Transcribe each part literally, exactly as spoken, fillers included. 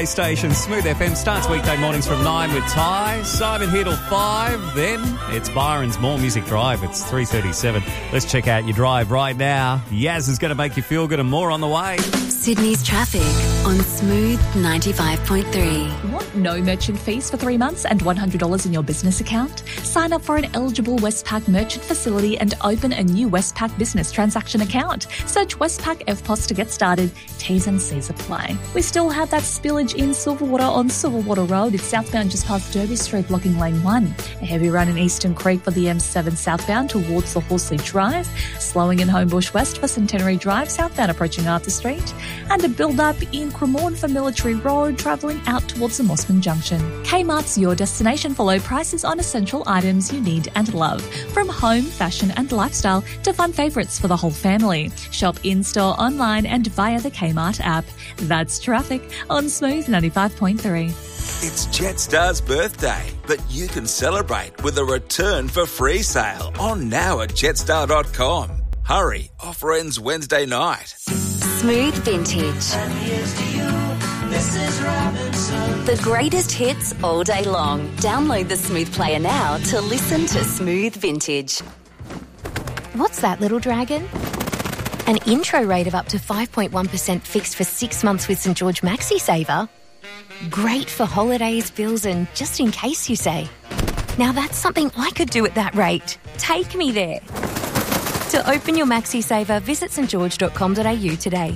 Station Smooth F M starts weekday mornings from nine with Ty, Simon here till five. Then it's Byron's More Music Drive. It's three thirty-seven. Let's check out your drive right now. Yaz is going to make you feel good and more on the way. Sydney's traffic on Smooth ninety-five point three. Want no merchant fees for three months and one hundred dollars in your business account? Sign up for an eligible Westpac merchant facility and open a new Westpac business transaction account. Search Westpac F P O S to get started. T's and C's apply. We still have that spillage in Silverwater on Silverwater Road. It's southbound just past Derby Street, blocking lane one. A heavy run in Eastern Creek for the M seven southbound towards the Horsley Drive. Slowing in Homebush West for Centenary Drive, southbound approaching Arthur Street. And a build-up in Cremorne for Military Road, travelling out towards the Mossman Junction. Kmart's your destination for low prices on essential items you need and love. From home, fashion and lifestyle to fun favourites for the whole family. Shop in-store, online and via the Kmart app. That's traffic on Smooth ninety-five point three. It's Jetstar's birthday, but you can celebrate with a return for free sale on now at jetstar dot com. Hurry, offer ends Wednesday night. Smooth Vintage. And here's to you, Missus Robinson. The greatest hits all day long. Download the Smooth Player now to listen to Smooth Vintage. What's that, little dragon? An intro rate of up to five point one percent fixed for six months with St George Maxi Saver. Great for holidays, bills and just in case, you say. Now that's something I could do at that rate. Take me there. To open your Maxi Saver, visit st george dot com dot a u today.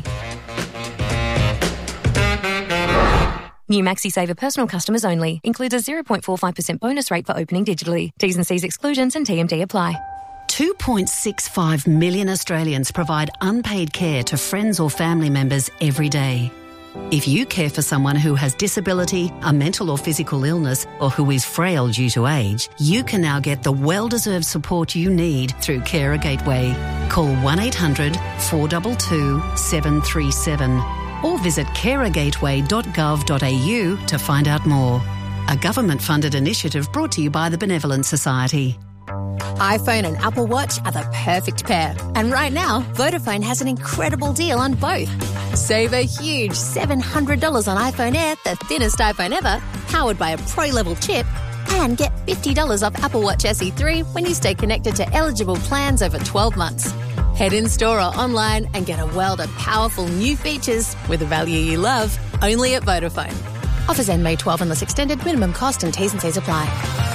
New Maxi Saver personal customers only. Includes a zero point four five percent bonus rate for opening digitally. T's and C's exclusions and T M D apply. two point six five million Australians provide unpaid care to friends or family members every day. If you care for someone who has disability, a mental or physical illness, or who is frail due to age, you can now get the well-deserved support you need through Carer Gateway. Call one eight hundred four two two seven three seven or visit carer gateway dot gov dot a u to find out more. A government-funded initiative brought to you by the Benevolent Society. iPhone and Apple Watch are the perfect pair. And right now, Vodafone has an incredible deal on both. Save a huge seven hundred dollars on iPhone Air, the thinnest iPhone ever, powered by a Pro-level chip, and get fifty dollars off Apple Watch S E three when you stay connected to eligible plans over twelve months. Head in-store or online and get a world of powerful new features with a value you love, only at Vodafone. Offers end May twelfth unless extended. Minimum cost and T's and C's apply.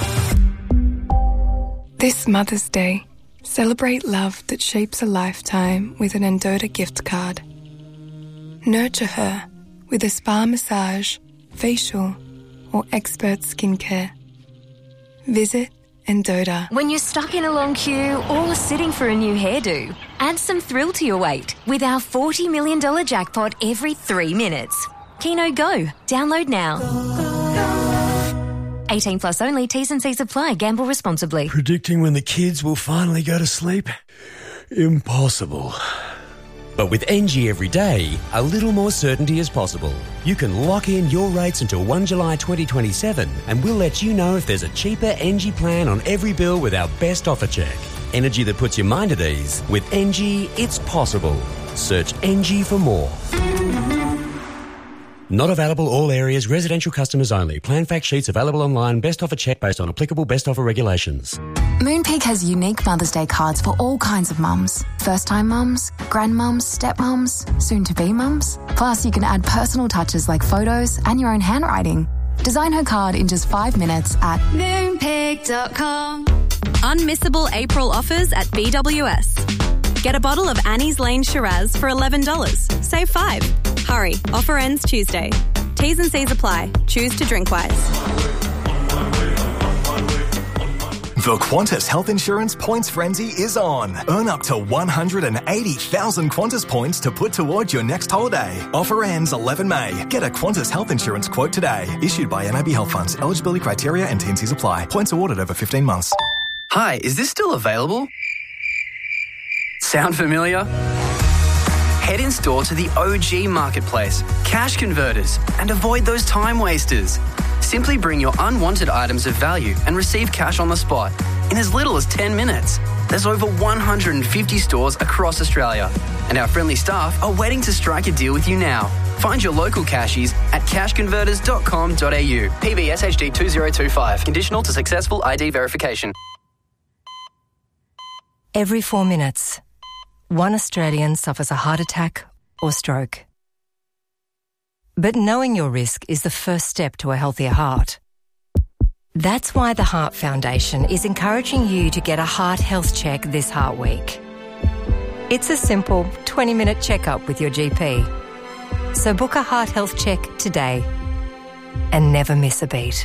This Mother's Day, celebrate love that shapes a lifetime with an Endota gift card. Nurture her with a spa massage, facial, or expert skincare. Visit Endota. When you're stuck in a long queue or sitting for a new hairdo, add some thrill to your wait with our forty million dollars jackpot every three minutes. Keno Go. Download now. eighteen plus only. T's and C's apply. Gamble responsibly. Predicting when the kids will finally go to sleep? Impossible. But with N G Everyday, a little more certainty is possible. You can lock in your rates until the first of July twenty twenty-seven and we'll let you know if there's a cheaper N G plan on every bill with our best offer check. Energy that puts your mind at ease. With N G, it's possible. Search N G for more. Not available all areas, residential customers only. Plan fact sheets available online. Best offer check based on applicable best offer regulations. Moonpig has unique Mother's Day cards for all kinds of mums. First-time mums, grandmums, stepmums, soon-to-be mums. Plus, you can add personal touches like photos and your own handwriting. Design her card in just five minutes at moonpig dot com. Unmissable April offers at B W S. Get a bottle of Annie's Lane Shiraz for eleven dollars. Save five. Hurry, offer ends Tuesday. T's and C's apply. Choose to drink wise. The Qantas Health Insurance Points Frenzy is on. Earn up to one hundred eighty thousand Qantas points to put towards your next holiday. Offer ends eleven May. Get a Qantas Health Insurance quote today. Issued by N A B Health Funds. Eligibility criteria and T and C's apply. Points awarded over fifteen months. Hi, is this still available? Sound familiar? Head in store to the O G Marketplace, Cash Converters, and avoid those time wasters. Simply bring your unwanted items of value and receive cash on the spot in as little as ten minutes. There's over one hundred fifty stores across Australia, and our friendly staff are waiting to strike a deal with you now. Find your local cashies at cash converters dot com dot a u. P B S H D two zero two five. Conditional to successful I D verification. Every four minutes, one Australian suffers a heart attack or stroke. But knowing your risk is the first step to a healthier heart. That's why the Heart Foundation is encouraging you to get a heart health check this Heart Week. It's a simple twenty-minute checkup with your G P. So book a heart health check today and never miss a beat.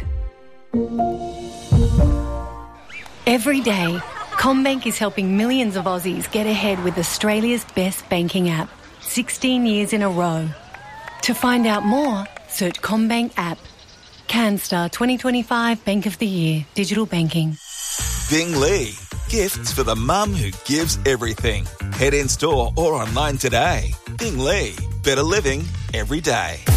Every day, CommBank is helping millions of Aussies get ahead with Australia's best banking app, sixteen years in a row. To find out more, search CommBank app. CanStar twenty twenty-five Bank of the Year, Digital Banking. Bing Lee, gifts for the mum who gives everything. Head in store or online today. Bing Lee, better living every day.